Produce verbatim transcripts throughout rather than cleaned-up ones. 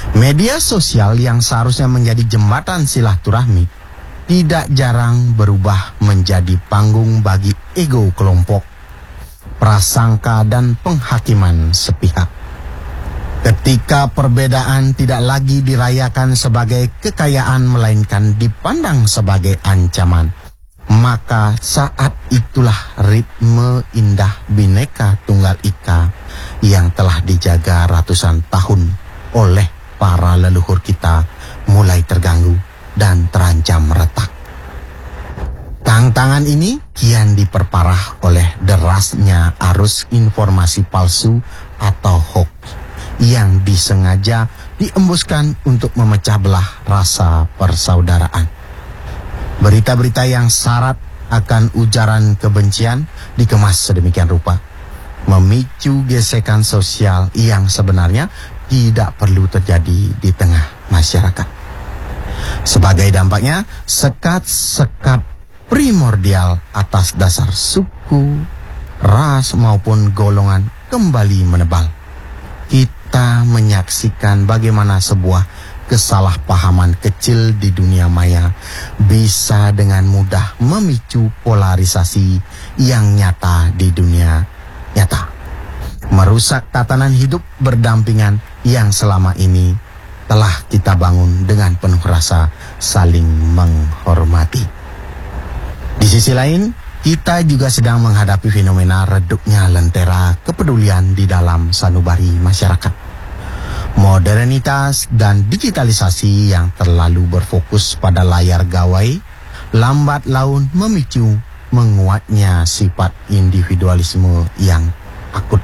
Media sosial yang seharusnya menjadi jembatan silaturahmi tidak jarang berubah menjadi panggung bagi ego kelompok, prasangka dan penghakiman sepihak. Ketika perbedaan tidak lagi dirayakan sebagai kekayaan melainkan dipandang sebagai ancaman, maka saat itulah ritme indah Bhinneka Tunggal Ika yang telah dijaga ratusan tahun oleh para leluhur kita mulai terganggu dan terancam retak. Tantangan ini kian diperparah oleh derasnya arus informasi palsu atau hoax yang disengaja diembuskan untuk memecah belah rasa persaudaraan. Berita-berita yang syarat akan ujaran kebencian dikemas sedemikian rupa, memicu gesekan sosial yang sebenarnya tidak perlu terjadi di tengah masyarakat. Sebagai dampaknya, sekat-sekat primordial atas dasar suku, ras maupun golongan kembali menebal. Kita menyaksikan bagaimana sebuah kesalahpahaman kecil di dunia maya bisa dengan mudah memicu polarisasi yang nyata di dunia nyata, merusak tatanan hidup berdampingan yang selama ini telah kita bangun dengan penuh rasa saling menghormati. Di sisi lain, kita juga sedang menghadapi fenomena redupnya lentera kepedulian di dalam sanubari masyarakat. Modernitas dan digitalisasi yang terlalu berfokus pada layar gawai lambat laun memicu menguatnya sifat individualisme yang akut.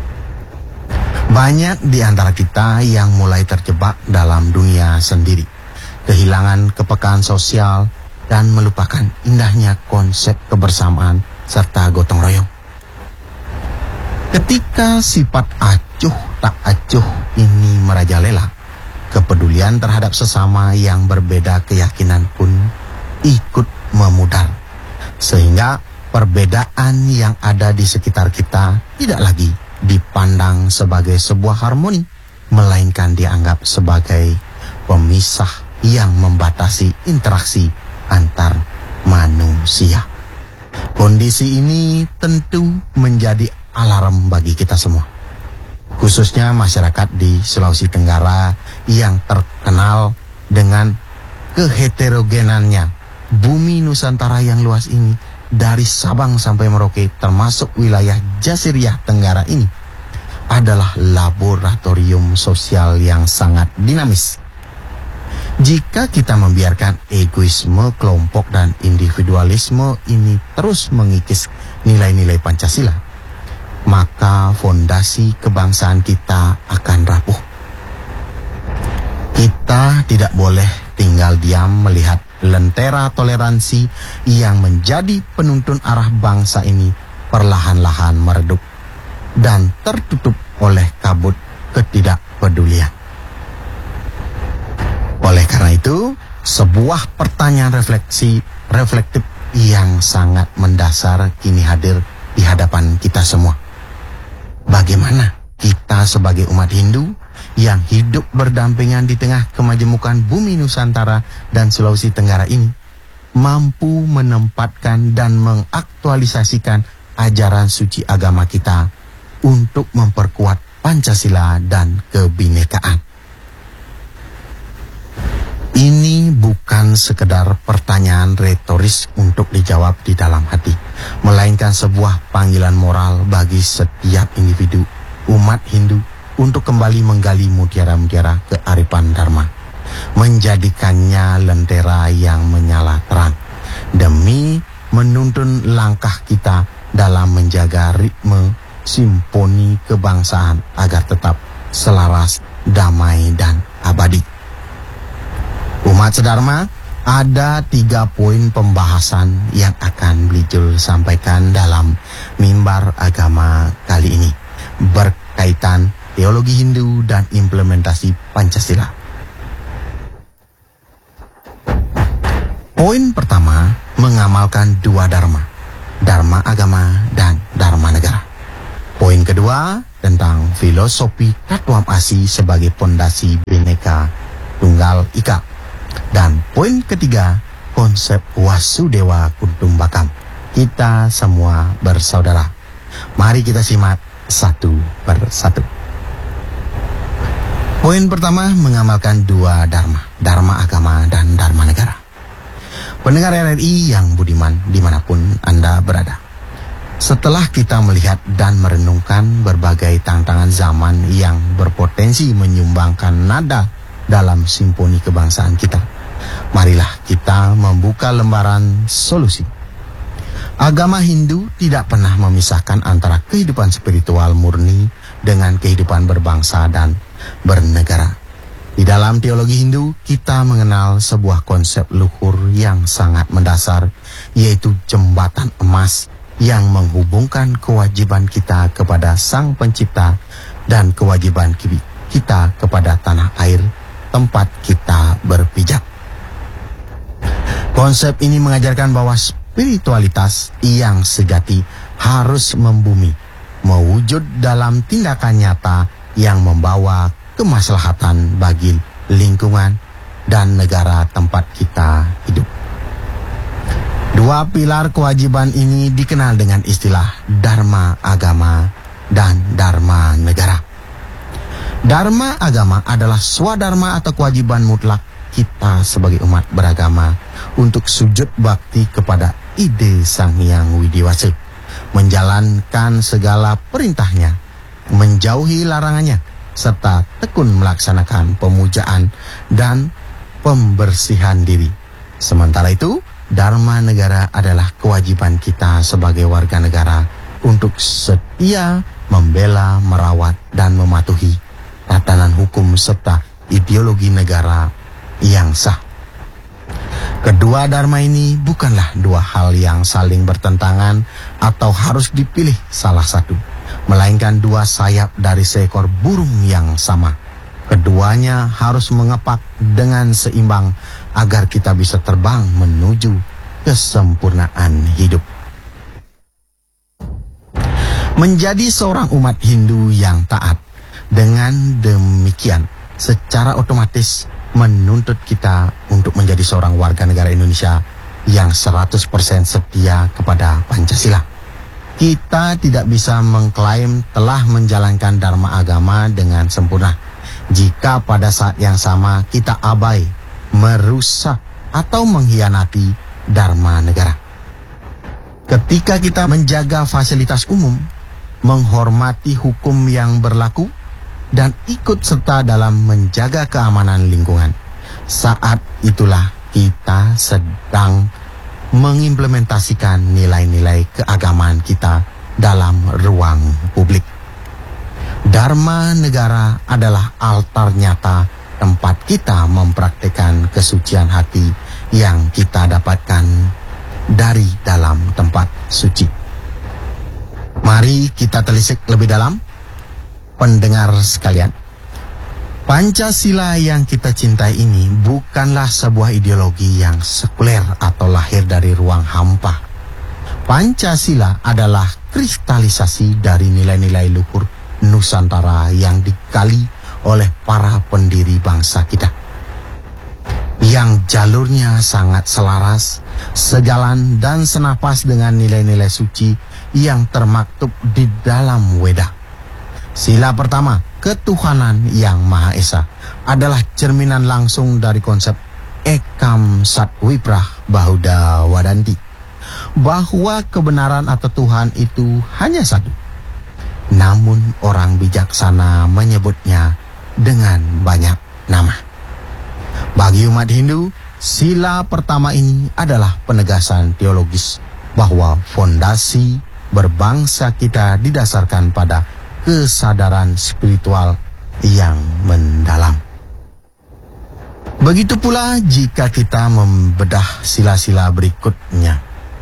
Banyak di antara kita yang mulai terjebak dalam dunia sendiri, kehilangan kepekaan sosial, dan melupakan indahnya konsep kebersamaan serta gotong royong. Ketika sifat acuh tak acuh ini merajalela, kepedulian terhadap sesama yang berbeda keyakinan pun ikut memudar, sehingga perbedaan yang ada di sekitar kita tidak lagi dipandang sebagai sebuah harmoni, melainkan dianggap sebagai pemisah yang membatasi interaksi antar manusia. Kondisi ini tentu menjadi alarm bagi kita semua, khususnya masyarakat di Sulawesi Tenggara yang terkenal dengan keheterogenannya bumi Nusantara yang luas ini. Dari Sabang sampai Merauke, termasuk wilayah Jasiriyah Tenggara ini, adalah laboratorium sosial yang sangat dinamis. Jika kita membiarkan egoisme kelompok dan individualisme ini terus mengikis nilai-nilai Pancasila, maka fondasi kebangsaan kita akan rapuh. Kita tidak boleh tinggal diam melihat lentera toleransi yang menjadi penuntun arah bangsa ini perlahan-lahan meredup dan tertutup oleh kabut ketidakpedulian. Oleh karena itu, sebuah pertanyaan refleksi reflektif yang sangat mendasar kini hadir di hadapan kita semua. Bagaimana kita sebagai umat Hindu yang hidup berdampingan di tengah kemajemukan bumi Nusantara dan Sulawesi Tenggara ini mampu menempatkan dan mengaktualisasikan ajaran suci agama kita untuk memperkuat Pancasila dan kebinekaan? Ini bukan sekedar pertanyaan retoris untuk dijawab di dalam hati, melainkan sebuah panggilan moral bagi setiap individu umat Hindu untuk kembali menggali mutiara-mutiara kearifan Dharma, menjadikannya lentera yang menyala terang, demi menuntun langkah kita dalam menjaga ritme simfoni kebangsaan agar tetap selaras, damai, dan abadi. Umat sedharma, ada tiga poin pembahasan yang akan Belijul sampaikan dalam mimbar agama kali ini, berkaitan teologi Hindu dan implementasi Pancasila. Poin pertama, mengamalkan dua dharma, dharma agama dan dharma negara. Poin kedua tentang filosofi Tatwamasi sebagai pondasi Bhinneka Tunggal Ika. Dan poin ketiga, konsep Wasudewa Kutumbakam. Kita semua bersaudara. Mari kita simak satu persatu. Poin pertama, mengamalkan dua dharma, dharma agama dan dharma negara. Pendengar R R I yang budiman dimanapun Anda berada. Setelah kita melihat dan merenungkan berbagai tantangan zaman yang berpotensi menyumbangkan nada dalam simfoni kebangsaan kita, marilah kita membuka lembaran solusi. Agama Hindu tidak pernah memisahkan antara kehidupan spiritual murni dengan kehidupan berbangsa dan bernegara. Di dalam teologi Hindu, kita mengenal sebuah konsep luhur yang sangat mendasar, yaitu jembatan emas yang menghubungkan kewajiban kita kepada Sang Pencipta dan kewajiban kita kepada tanah air tempat kita berpijak. Konsep ini mengajarkan bahwa spiritualitas yang sejati harus membumi, mewujud dalam tindakan nyata yang membawa kemaslahatan bagi lingkungan dan negara tempat kita hidup. Dua pilar kewajiban ini dikenal dengan istilah Dharma Agama dan Dharma Negara. Dharma Agama adalah swadharma atau kewajiban mutlak kita sebagai umat beragama untuk sujud bakti kepada ide Sang Hyang Widiwasa, menjalankan segala perintahnya, menjauhi larangannya, serta tekun melaksanakan pemujaan dan pembersihan diri. Sementara itu, Dharma Negara adalah kewajiban kita sebagai warga negara untuk setia membela, merawat, dan mematuhi tatanan hukum serta ideologi negara yang sah. Kedua dharma ini bukanlah dua hal yang saling bertentangan atau harus dipilih salah satu, melainkan dua sayap dari seekor burung yang sama. Keduanya harus mengepak dengan seimbang agar kita bisa terbang menuju kesempurnaan hidup. Menjadi seorang umat Hindu yang taat dengan demikian secara otomatis menuntut kita untuk menjadi seorang warga negara Indonesia yang seratus persen setia kepada Pancasila. Kita tidak bisa mengklaim telah menjalankan dharma agama dengan sempurna jika pada saat yang sama kita abai, merusak, atau mengkhianati dharma negara. Ketika kita menjaga fasilitas umum, menghormati hukum yang berlaku, dan ikut serta dalam menjaga keamanan lingkungan, saat itulah kita sedang mengimplementasikan nilai-nilai keagamaan kita dalam ruang publik. Dharma negara adalah altar nyata tempat kita mempraktikkan kesucian hati yang kita dapatkan dari dalam tempat suci. Mari kita telisik lebih dalam. Pendengar sekalian, Pancasila yang kita cintai ini bukanlah sebuah ideologi yang sekuler atau lahir dari ruang hampa. Pancasila adalah kristalisasi dari nilai-nilai luhur Nusantara yang digali oleh para pendiri bangsa kita, yang jalurnya sangat selaras, sejalan dan senapas dengan nilai-nilai suci yang termaktub di dalam Weda. Sila pertama, ketuhanan yang Maha Esa, adalah cerminan langsung dari konsep Ekam Satwiprah Bahuda Wadanti, bahwa kebenaran atau Tuhan itu hanya satu. Namun orang bijaksana menyebutnya dengan banyak nama. Bagi umat Hindu, sila pertama ini adalah penegasan teologis bahwa fondasi berbangsa kita didasarkan pada kesadaran spiritual yang mendalam. Begitu pula jika kita membedah sila-sila berikutnya.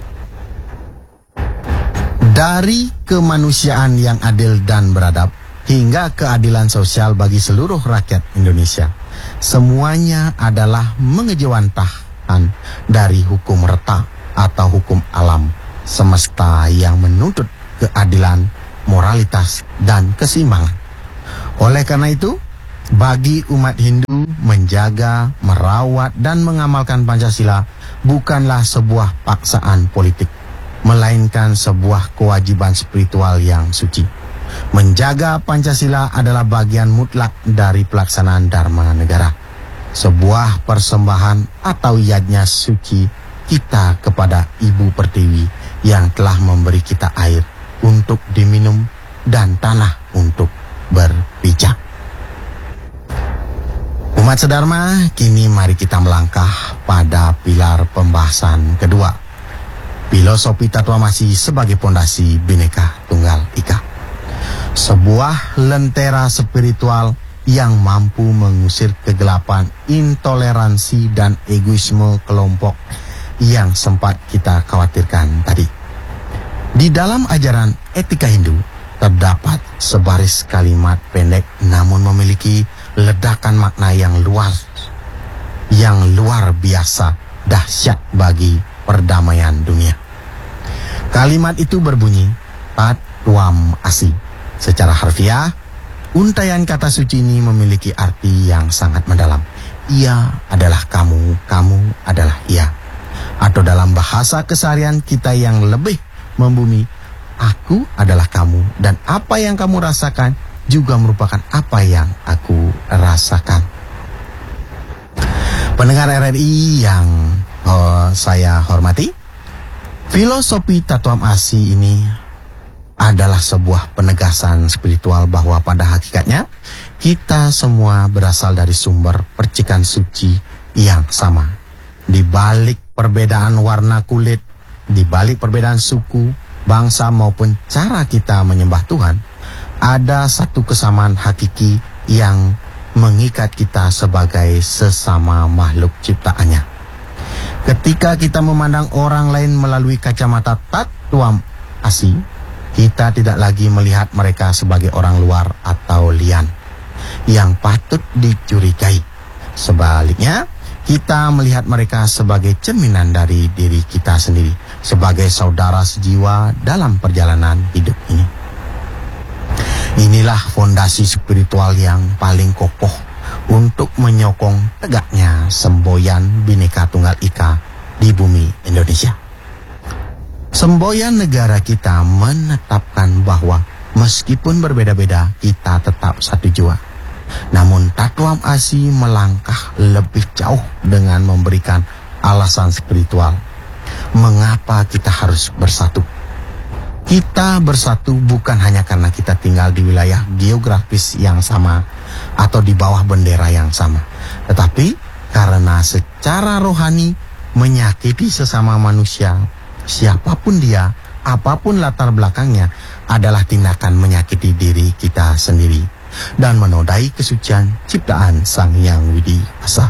Dari kemanusiaan yang adil dan beradab hingga keadilan sosial bagi seluruh rakyat Indonesia, semuanya adalah mengejawantahkan dari hukum reta atau hukum alam semesta yang menuntut keadilan moralitas, dan keseimbangan. Oleh karena itu, bagi umat Hindu, menjaga, merawat, dan mengamalkan Pancasila bukanlah sebuah paksaan politik, melainkan sebuah kewajiban spiritual yang suci. Menjaga Pancasila adalah bagian mutlak dari pelaksanaan Dharma Negara, sebuah persembahan atau yajna suci kita kepada Ibu Pertiwi yang telah memberi kita air untuk diminum dan tanah untuk berpijak. Umat sedharma, kini mari kita melangkah pada pilar pembahasan kedua, filosofi Tattwamasi sebagai pondasi Bhinneka Tunggal Ika. Sebuah lentera spiritual yang mampu mengusir kegelapan, intoleransi, dan egoisme kelompok yang sempat kita khawatirkan tadi. Di dalam ajaran etika Hindu terdapat sebaris kalimat pendek namun memiliki ledakan makna yang luas, yang luar biasa dahsyat bagi perdamaian dunia. Kalimat itu berbunyi Tattwamasi. Secara harfiah, untaian kata suci ini memiliki arti yang sangat mendalam. Ia adalah kamu, kamu adalah ia. Atau dalam bahasa keseharian kita yang lebih membumi, aku adalah kamu dan apa yang kamu rasakan juga merupakan apa yang aku rasakan. Pendengar R R I yang oh, saya hormati, filosofi Tattwamasi ini adalah sebuah penegasan spiritual bahwa pada hakikatnya kita semua berasal dari sumber percikan suci yang sama. Di balik perbedaan warna kulit, di balik perbedaan suku, bangsa maupun cara kita menyembah Tuhan, ada satu kesamaan hakiki yang mengikat kita sebagai sesama makhluk ciptaannya. Ketika kita memandang orang lain melalui kacamata Tattwamasi, kita tidak lagi melihat mereka sebagai orang luar atau lian yang patut dicurigai. Sebaliknya, kita melihat mereka sebagai cerminan dari diri kita sendiri, sebagai saudara sejiwa dalam perjalanan hidup ini. Inilah fondasi spiritual yang paling kokoh untuk menyokong tegaknya semboyan Bhinneka Tunggal Ika di bumi Indonesia. Semboyan negara kita menetapkan bahwa meskipun berbeda-beda, kita tetap satu jiwa. Namun Tattwamasi melangkah lebih jauh dengan memberikan alasan spiritual mengapa kita harus bersatu. Kita bersatu bukan hanya karena kita tinggal di wilayah geografis yang sama atau di bawah bendera yang sama, tetapi karena secara rohani menyakiti sesama manusia, siapapun dia, apapun latar belakangnya, adalah tindakan menyakiti diri kita sendiri dan menodai kesucian ciptaan Sang Hyang Widi Wasa.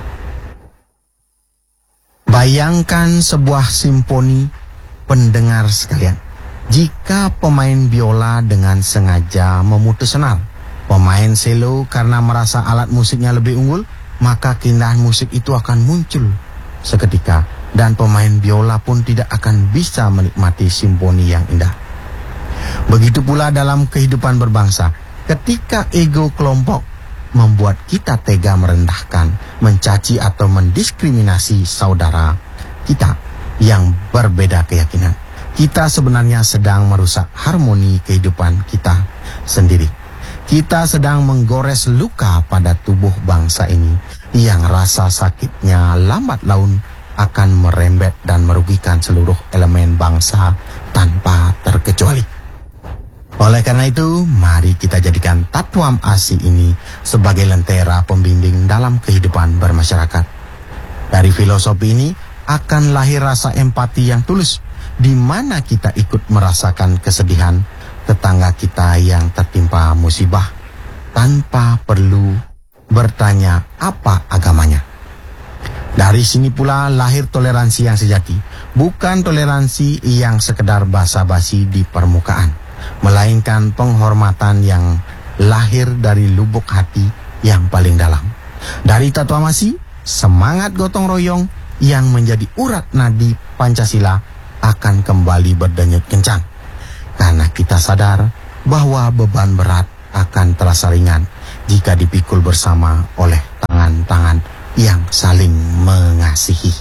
Bayangkan sebuah simfoni, pendengar sekalian. Jika pemain biola dengan sengaja memutus senar, pemain selo karena merasa alat musiknya lebih unggul, maka keindahan musik itu akan muncul seketika, dan pemain biola pun tidak akan bisa menikmati simfoni yang indah. Begitu pula dalam kehidupan berbangsa, ketika ego kelompok membuat kita tega merendahkan, mencaci atau mendiskriminasi saudara kita yang berbeda keyakinan, kita sebenarnya sedang merusak harmoni kehidupan kita sendiri. Kita sedang menggores luka pada tubuh bangsa ini yang rasa sakitnya lambat laun akan merembet dan merugikan seluruh elemen bangsa tanpa terkecuali. Oleh karena itu, mari kita jadikan Tattwamasi ini sebagai lentera pembimbing dalam kehidupan bermasyarakat. Dari filosofi ini akan lahir rasa empati yang tulus, di mana kita ikut merasakan kesedihan tetangga kita yang tertimpa musibah tanpa perlu bertanya apa agamanya. Dari sini pula lahir toleransi yang sejati, bukan toleransi yang sekedar basa-basi di permukaan, melainkan penghormatan yang lahir dari lubuk hati yang paling dalam. Dari Tattwamasi, semangat gotong royong yang menjadi urat nadi Pancasila akan kembali berdenyut kencang, karena kita sadar bahwa beban berat akan terasa ringan jika dipikul bersama oleh tangan-tangan yang saling mengasihi.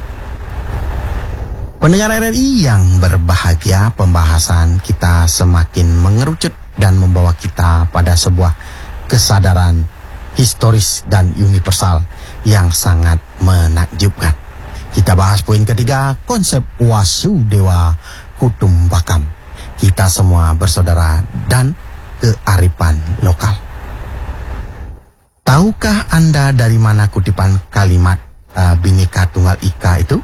Pendengar R R I yang berbahagia, pembahasan kita semakin mengerucut dan membawa kita pada sebuah kesadaran historis dan universal yang sangat menakjubkan. Kita bahas poin ketiga, konsep Wasudewa Kutumbakam. Kita semua bersaudara dan kearifan lokal. Tahukah Anda dari mana kutipan kalimat uh, Bhinneka Tunggal Ika itu?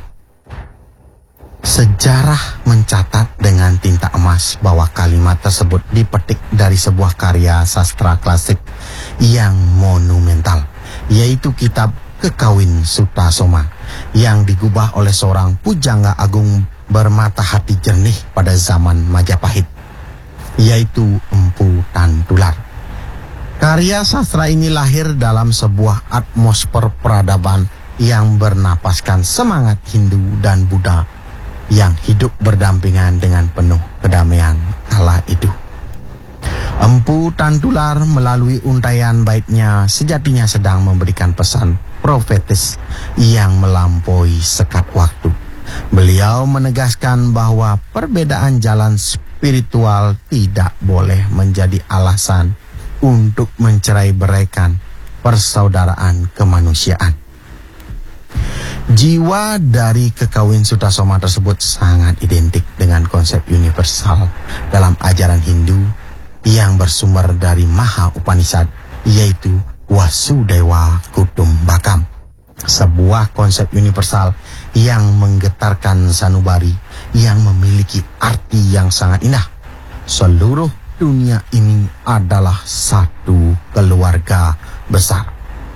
Sejarah mencatat dengan tinta emas bahwa kalimat tersebut dipetik dari sebuah karya sastra klasik yang monumental, yaitu kitab Kekawin Sutasoma yang digubah oleh seorang pujangga agung bermata hati jernih pada zaman Majapahit, yaitu Empu Tantular. Karya sastra ini lahir dalam sebuah atmosfer peradaban yang bernapaskan semangat Hindu dan Buddha yang hidup berdampingan dengan penuh kedamaian kala itu. Empu Tantular melalui untaian baitnya sejatinya sedang memberikan pesan profetis yang melampaui sekat waktu. Beliau menegaskan bahwa perbedaan jalan spiritual tidak boleh menjadi alasan untuk mencerai-beraikan persaudaraan kemanusiaan. Jiwa dari Kekawin Sutasoma tersebut sangat identik dengan konsep universal dalam ajaran Hindu yang bersumber dari Maha Upanishad, yaitu Wasudewa Kutumbakam. Sebuah konsep universal yang menggetarkan sanubari yang memiliki arti yang sangat indah. Seluruh dunia ini adalah satu keluarga besar.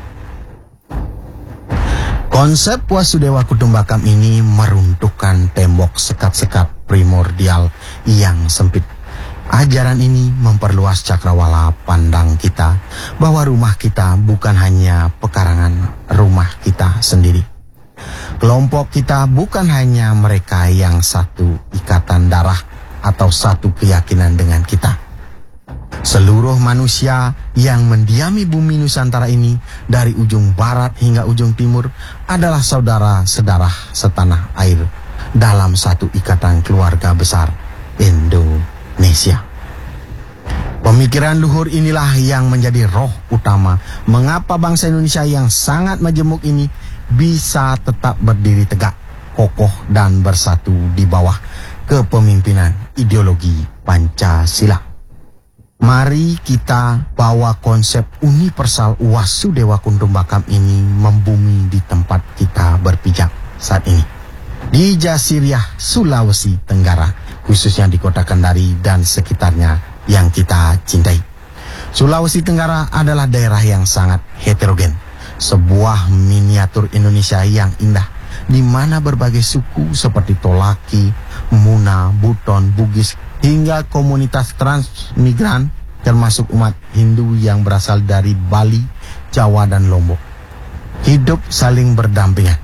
Konsep Wasudewa Kutumbakam ini meruntuhkan tembok sekat-sekat primordial yang sempit. Ajaran ini memperluas cakrawala pandang kita bahwa rumah kita bukan hanya pekarangan rumah kita sendiri. Kelompok kita bukan hanya mereka yang satu ikatan darah atau satu keyakinan dengan kita. Seluruh manusia yang mendiami bumi Nusantara ini dari ujung barat hingga ujung timur adalah saudara sedarah setanah air dalam satu ikatan keluarga besar Indonesia. Pemikiran luhur inilah yang menjadi roh utama mengapa bangsa Indonesia yang sangat majemuk ini bisa tetap berdiri tegak, kokoh dan bersatu di bawah kepemimpinan ideologi Pancasila. Mari kita bawa konsep universal Wasudewa Kutumbakam ini membumi di tempat kita berpijak saat ini. Di Jasiriyah, Sulawesi Tenggara, khususnya di kota Kendari dan sekitarnya yang kita cintai. Sulawesi Tenggara adalah daerah yang sangat heterogen, sebuah miniatur Indonesia yang indah, di mana berbagai suku seperti Tolaki, Muna, Buton, Bugis, hingga komunitas transmigran termasuk umat Hindu yang berasal dari Bali, Jawa, dan Lombok hidup saling berdampingan.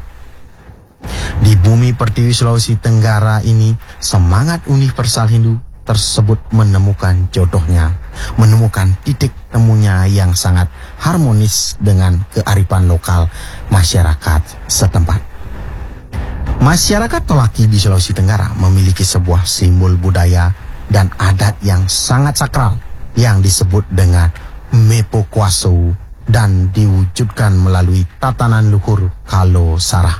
Di bumi pertiwi Sulawesi Tenggara ini, semangat universal Hindu tersebut menemukan jodohnya, menemukan titik temunya yang sangat harmonis dengan kearifan lokal masyarakat setempat. Masyarakat Tolaki di Sulawesi Tenggara memiliki sebuah simbol budaya dan adat yang sangat sakral yang disebut dengan Mepo Kwaso dan diwujudkan melalui tatanan luhur Kalo Sarah.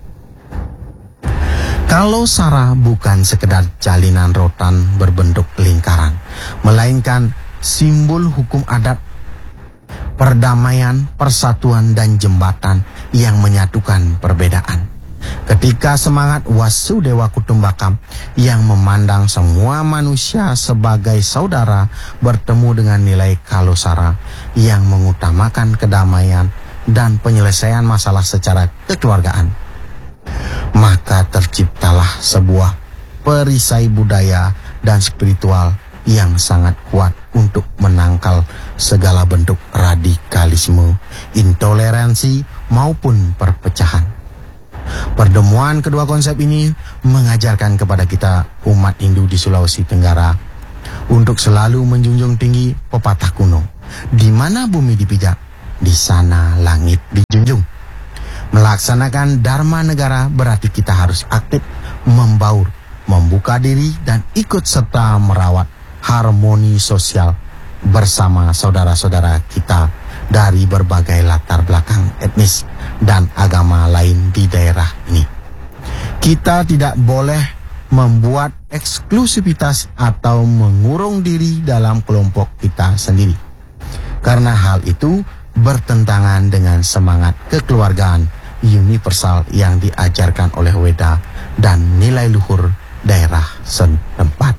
Kalo Sarah bukan sekedar jalinan rotan berbentuk lingkaran, melainkan simbol hukum adat, perdamaian, persatuan, dan jembatan yang menyatukan perbedaan. Ketika semangat Wasudewa Kutumbakam yang memandang semua manusia sebagai saudara bertemu dengan nilai Kalo Sarah yang mengutamakan kedamaian dan penyelesaian masalah secara kekeluargaan, maka terciptalah sebuah perisai budaya dan spiritual yang sangat kuat untuk menangkal segala bentuk radikalisme, intoleransi, maupun perpecahan. Pertemuan kedua konsep ini mengajarkan kepada kita umat Hindu di Sulawesi Tenggara untuk selalu menjunjung tinggi pepatah kuno, di mana bumi dipijak, di sana langit dijunjung. Melaksanakan Dharma Negara berarti kita harus aktif, membaur, membuka diri, dan ikut serta merawat harmoni sosial bersama saudara-saudara kita dari berbagai latar belakang etnis dan agama lain di daerah ini. Kita tidak boleh membuat eksklusivitas atau mengurung diri dalam kelompok kita sendiri, karena hal itu bertentangan dengan semangat kekeluargaan universal yang diajarkan oleh Weda dan nilai luhur daerah setempat.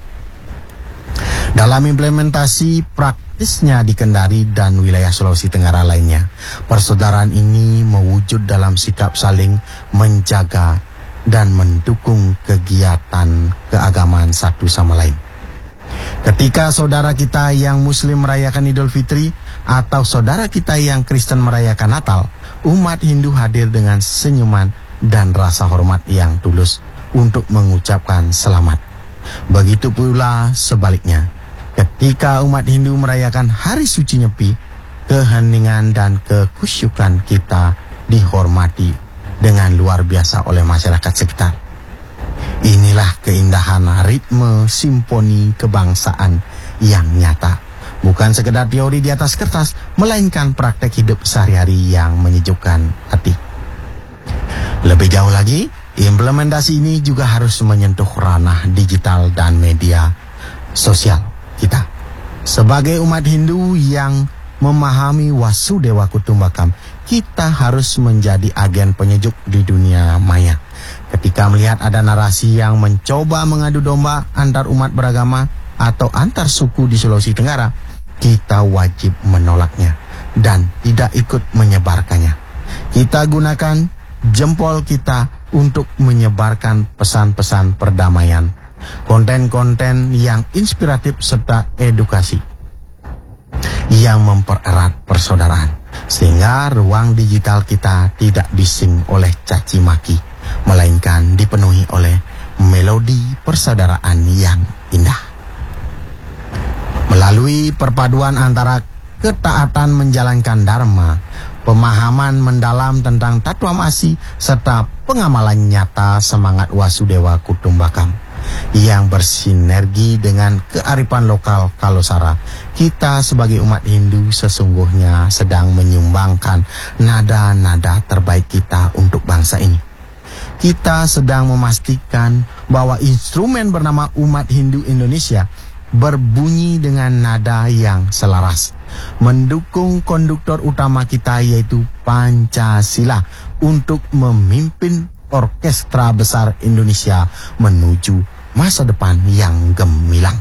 Dalam implementasi praktisnya di Kendari dan wilayah Sulawesi Tenggara lainnya, persaudaraan ini mewujud dalam sikap saling menjaga dan mendukung kegiatan keagamaan satu sama lain. Ketika saudara kita yang Muslim merayakan Idul Fitri atau saudara kita yang Kristen merayakan Natal, umat Hindu hadir dengan senyuman dan rasa hormat yang tulus untuk mengucapkan selamat. Begitu pula sebaliknya, ketika umat Hindu merayakan Hari Suci Nyepi, keheningan dan kekhusyukan kita dihormati dengan luar biasa oleh masyarakat sekitar. Inilah keindahan ritme simfoni kebangsaan yang nyata, bukan sekedar teori di atas kertas, melainkan praktek hidup sehari-hari yang menyejukkan hati. Lebih jauh lagi, implementasi ini juga harus menyentuh ranah digital dan media sosial kita. Sebagai umat Hindu yang memahami Wasudewa Kutumbakam, kita harus menjadi agen penyejuk di dunia maya. Ketika melihat ada narasi yang mencoba mengadu domba antar umat beragama atau antar suku di Sulawesi Tenggara, kita wajib menolaknya dan tidak ikut menyebarkannya. Kita gunakan jempol kita untuk menyebarkan pesan-pesan perdamaian, konten-konten yang inspiratif serta edukasi yang mempererat persaudaraan, sehingga ruang digital kita tidak bising oleh caci maki, melainkan dipenuhi oleh melodi persaudaraan yang indah. Melalui perpaduan antara ketaatan menjalankan Dharma, pemahaman mendalam tentang Tattwa Asi, serta pengamalan nyata semangat Wasudewa Kutumbakam yang bersinergi dengan kearifan lokal Kalosara, kita sebagai umat Hindu sesungguhnya sedang menyumbangkan nada-nada terbaik kita untuk bangsa ini. Kita sedang memastikan bahwa instrumen bernama Umat Hindu Indonesia berbunyi dengan nada yang selaras, mendukung konduktor utama kita yaitu Pancasila untuk memimpin orkestra besar Indonesia menuju masa depan yang gemilang.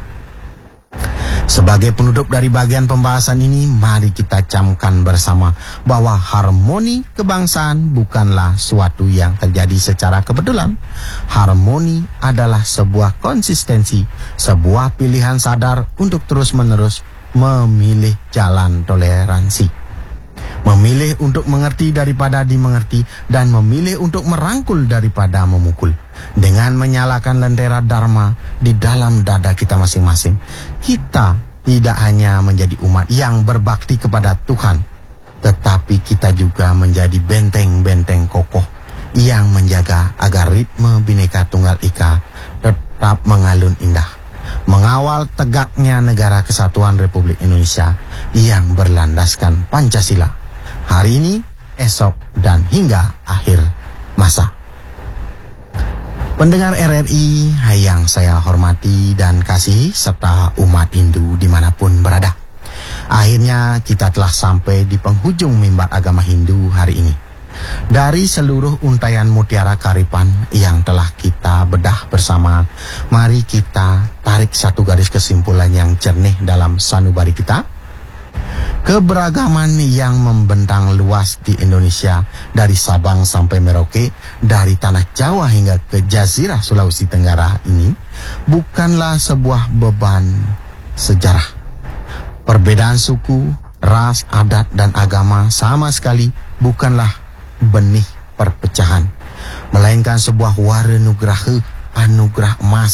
Sebagai penutup dari bagian pembahasan ini, mari kita camkan bersama bahwa harmoni kebangsaan bukanlah suatu yang terjadi secara kebetulan. Harmoni adalah sebuah konsistensi, sebuah pilihan sadar untuk terus-menerus memilih jalan toleransi. Memilih untuk mengerti daripada dimengerti, dan memilih untuk merangkul daripada memukul. Dengan menyalakan lentera Dharma di dalam dada kita masing-masing, kita tidak hanya menjadi umat yang berbakti kepada Tuhan, tetapi kita juga menjadi benteng-benteng kokoh yang menjaga agar ritme Bhinneka Tunggal Ika tetap mengalun indah, mengawal tegaknya negara kesatuan Republik Indonesia yang berlandaskan Pancasila, hari ini, esok, dan hingga akhir masa. Pendengar R R I yang saya hormati dan kasihi, serta umat Hindu dimanapun berada, akhirnya kita telah sampai di penghujung mimbar agama Hindu hari ini. Dari seluruh untayan mutiara kearifan yang telah kita bedah bersama, mari kita tarik satu garis kesimpulan yang jernih dalam sanubari kita. Keberagaman yang membentang luas di Indonesia, dari Sabang sampai Merauke, dari tanah Jawa hingga ke Jazirah Sulawesi Tenggara ini, bukanlah sebuah beban sejarah. Perbedaan suku, ras, adat, dan agama sama sekali bukanlah benih perpecahan, melainkan sebuah wara nugraha, anugerah emas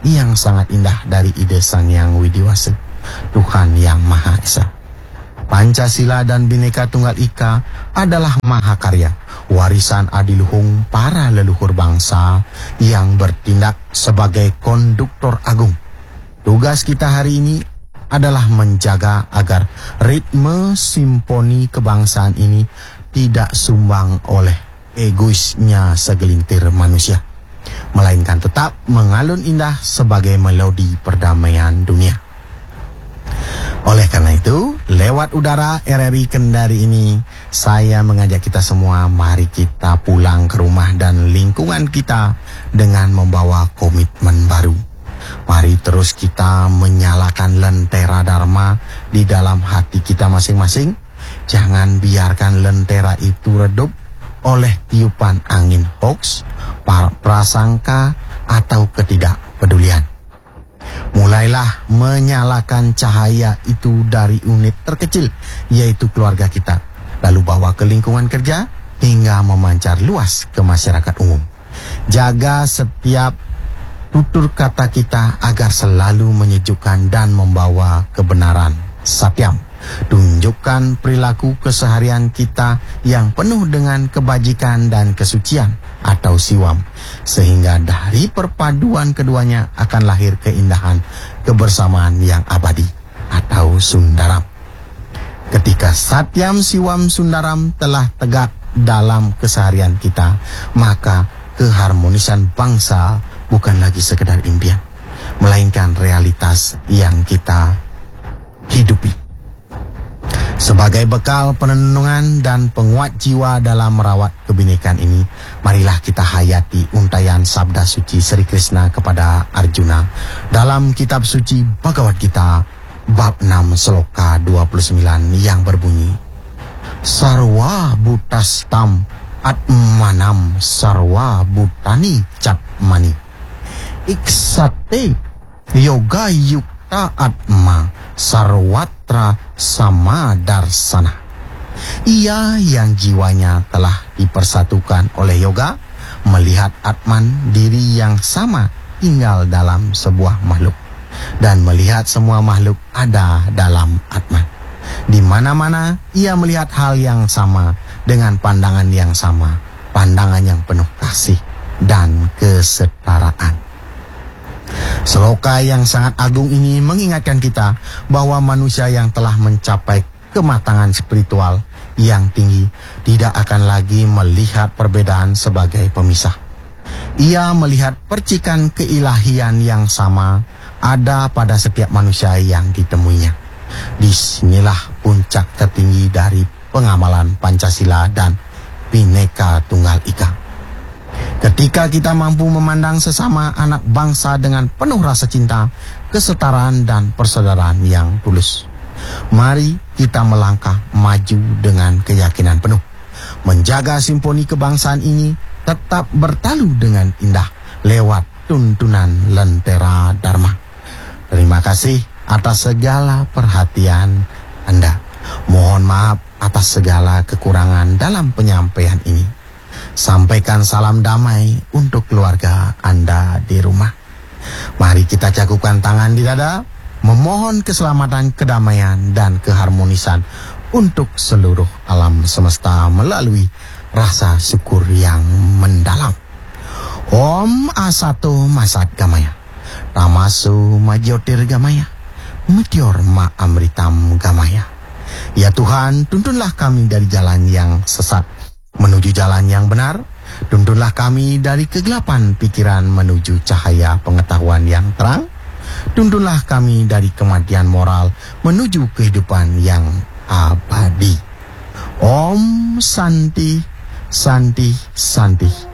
yang sangat indah dari ide Sang Hyang Widiwasa, Tuhan Yang Maha Esa. Pancasila dan Bhinneka Tunggal Ika adalah mahakarya, warisan adiluhung para leluhur bangsa yang bertindak sebagai konduktor agung. Tugas kita hari ini adalah menjaga agar ritme simfoni kebangsaan ini tidak sumbang oleh egoisnya segelintir manusia, melainkan tetap mengalun indah sebagai melodi perdamaian dunia. Oleh karena itu, lewat udara R R I Kendari ini, saya mengajak kita semua, mari kita pulang ke rumah dan lingkungan kita dengan membawa komitmen baru. Mari terus kita menyalakan lentera Dharma di dalam hati kita masing-masing. Jangan biarkan lentera itu redup oleh tiupan angin hoax, prasangka, atau ketidakpedulian. Mulailah menyalakan cahaya itu dari unit terkecil, yaitu keluarga kita, lalu bawa ke lingkungan kerja hingga memancar luas ke masyarakat umum. Jaga setiap tutur kata kita agar selalu menyejukkan dan membawa kebenaran, satyam. Tunjukkan perilaku keseharian kita yang penuh dengan kebajikan dan kesucian atau siwam, sehingga dari perpaduan keduanya akan lahir keindahan kebersamaan yang abadi atau sundaram. Ketika satyam, siwam, sundaram telah tegak dalam keseharian kita, maka keharmonisan bangsa bukan lagi sekedar impian, melainkan realitas yang kita hidupi. Sebagai bekal penenungan dan penguat jiwa dalam merawat kebinekaan ini, marilah kita hayati untayan sabda suci Sri Krishna kepada Arjuna dalam kitab suci Bhagavad Gita bab enam sloka dua puluh sembilan yang berbunyi, Sarwa Bhutastam Atmanam Sarwa Bhutani Catmani Iksate Yoga Yukta Atma Sarwatra Sama Darsana. Ia yang jiwanya telah dipersatukan oleh yoga, melihat Atman, diri yang sama, tinggal dalam sebuah makhluk, dan melihat semua makhluk ada dalam Atman. Di mana-mana ia melihat hal yang sama dengan pandangan yang sama, pandangan yang penuh kasih dan kesetaraan. Sloka yang sangat agung ini mengingatkan kita bahwa manusia yang telah mencapai kematangan spiritual yang tinggi tidak akan lagi melihat perbedaan sebagai pemisah. Ia melihat percikan keilahian yang sama ada pada setiap manusia yang ditemuinya. Disinilah puncak tertinggi dari pengamalan Pancasila dan Bhinneka Tunggal Ika. Ketika kita mampu memandang sesama anak bangsa dengan penuh rasa cinta, kesetaraan, dan persaudaraan yang tulus, mari kita melangkah maju dengan keyakinan penuh, menjaga simfoni kebangsaan ini tetap bertalu dengan indah lewat tuntunan lentera Dharma. Terima kasih atas segala perhatian Anda. Mohon maaf atas segala kekurangan dalam penyampaian ini. Sampaikan salam damai untuk keluarga Anda di rumah. Mari kita cakupkan tangan di dada, memohon keselamatan, kedamaian, dan keharmonisan untuk seluruh alam semesta melalui rasa syukur yang mendalam. Om Asato Masat Gamaya, Tamasu Majyotir Gamaya, Meteor Ma Amritam Gamaya. Ya Tuhan, tuntunlah kami dari jalan yang sesat menuju jalan yang benar. Tuntunlah kami dari kegelapan pikiran menuju cahaya pengetahuan yang terang. Tuntunlah kami dari kematian moral menuju kehidupan yang abadi. Om Santi, Santi, Santi.